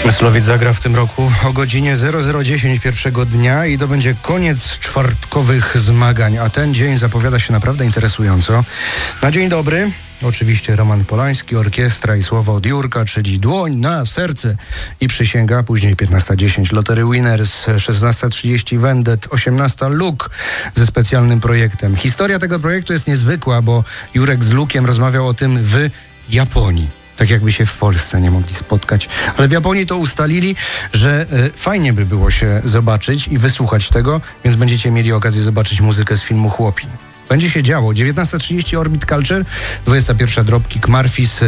Myslowic zagra w tym roku o godzinie 00:10 pierwszego dnia i to będzie koniec czwartkowych zmagań, a ten dzień zapowiada się naprawdę interesująco. Na dzień dobry oczywiście Roman Polański, orkiestra i słowa od Jurka, czyli Dłoń na serce i przysięga, później 15:10 Lottery Winners, 16:30 Wendet, 18:00 Luk ze specjalnym projektem. Historia tego projektu jest niezwykła, bo Jurek z Lukiem rozmawiał o tym w Japonii. Tak jakby się w Polsce nie mogli spotkać. Ale w Japonii to ustalili, że fajnie by było się zobaczyć i wysłuchać tego, więc będziecie mieli okazję zobaczyć muzykę z filmu Chłopi. Będzie się działo. 19:30 Orbit Culture, 21:00 Dropkick Murphys,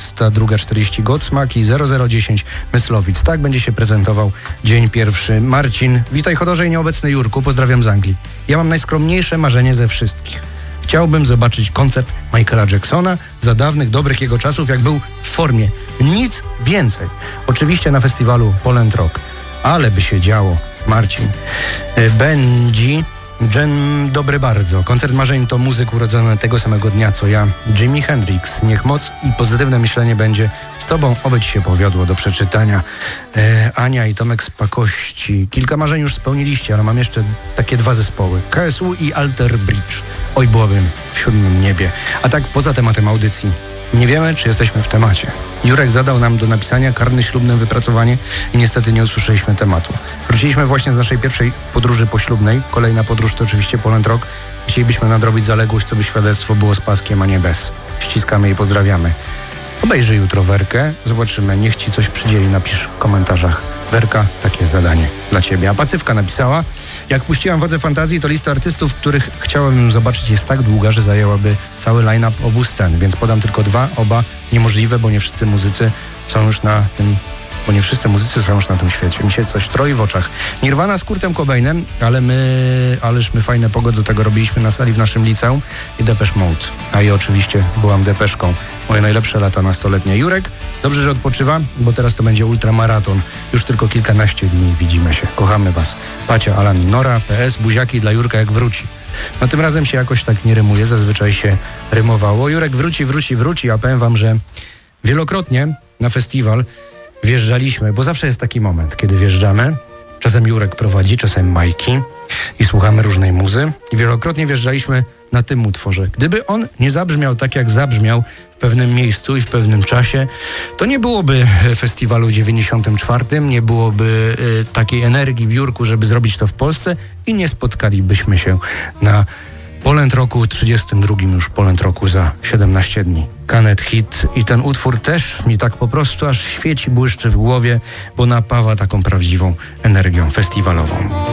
22:40 Godsmack i 00:10 Myslowic. Tak będzie się prezentował dzień pierwszy. Marcin, witaj Chodorze i nieobecny Jurku, pozdrawiam z Anglii. Ja mam najskromniejsze marzenie ze wszystkich. Chciałbym zobaczyć koncert Michaela Jacksona za dawnych, dobrych jego czasów, jak był w formie. Nic więcej. Oczywiście na festiwalu Poland Rock. Ale by się działo, Marcin. Będzie dobry bardzo. Koncert marzeń to muzyk urodzony tego samego dnia, co ja. Jimi Hendrix. Niech moc i pozytywne myślenie będzie z tobą. Oby ci się powiodło do przeczytania. Ania i Tomek z Pakości. Kilka marzeń już spełniliście, ale mam jeszcze takie dwa zespoły. KSU i Alter Bridge. Oj, byłabym w 7. niebie. A tak poza tematem audycji. Nie wiemy, czy jesteśmy w temacie. Jurek zadał nam do napisania karne ślubne wypracowanie i niestety nie usłyszeliśmy tematu. Wróciliśmy właśnie z naszej pierwszej podróży poślubnej. Kolejna podróż to oczywiście Poland Rock. Chcielibyśmy nadrobić zaległość, co by świadectwo było z paskiem, a nie bez. Ściskamy i pozdrawiamy. Obejrzyj jutro Werkę. Zobaczymy. Niech ci coś przydzieli. Napisz w komentarzach. Werka, takie zadanie dla ciebie. A Pacyfka napisała: jak puściłam Wodze Fantazji, to lista artystów, których chciałabym zobaczyć, jest tak długa, że zajęłaby cały line-up obu scen, więc podam tylko dwa, oba niemożliwe, bo nie wszyscy muzycy są już na tym świecie. Mi się coś troi w oczach. Nirvana z Kurtem Cobainem, ależ my fajne pogody do tego robiliśmy na sali w naszym liceum, i Depeche Mode. A i oczywiście byłam Depeszką. Moje najlepsze lata nastoletnie. Jurek, dobrze, że odpoczywa, bo teraz to będzie ultramaraton. Już tylko kilkanaście dni widzimy się. Kochamy was. Pacia, Alan i Nora, PS, buziaki dla Jurka jak wróci. No tym razem się jakoś tak nie rymuje, zazwyczaj się rymowało. Jurek wróci, a powiem wam, że wielokrotnie na festiwal wjeżdżaliśmy, bo zawsze jest taki moment, kiedy wjeżdżamy. Czasem Jurek prowadzi, czasem Majki i słuchamy różnej muzy. I wielokrotnie wjeżdżaliśmy na tym utworze. Gdyby on nie zabrzmiał tak, jak zabrzmiał w pewnym miejscu i w pewnym czasie, to nie byłoby festiwalu 94, nie byłoby takiej energii w Jurku, żeby zrobić to w Polsce i nie spotkalibyśmy się na Poland Rocku 32, już Poland Rocku za 17 dni. Canet Hit i ten utwór też mi tak po prostu aż świeci, błyszczy w głowie, bo napawa taką prawdziwą energią festiwalową.